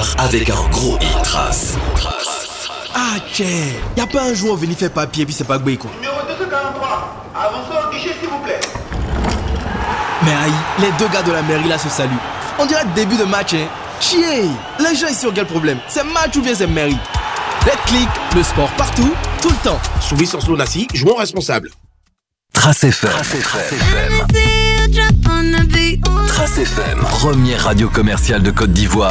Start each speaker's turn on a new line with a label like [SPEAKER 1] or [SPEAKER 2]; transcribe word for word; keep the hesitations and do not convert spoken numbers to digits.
[SPEAKER 1] repart avec un gros hit Trace.
[SPEAKER 2] Ah tchè, y'a pas un joueur venu faire papier puis c'est pas Gbé quoi.
[SPEAKER 3] Numéro deux cent quarante-trois, avancez au guichet s'il vous plaît.
[SPEAKER 2] Mais aïe, les deux gars de la mairie là se saluent. On dirait le début de match hein. Chier, les gens ici ont quel problème? C'est match ou bien c'est mairie? Betclic, le sport partout, tout le temps.
[SPEAKER 4] Souris sans Slonassi, jouons responsable.
[SPEAKER 1] Trace F M. Trace F M. Trace F M, première radio commerciale de Côte d'Ivoire.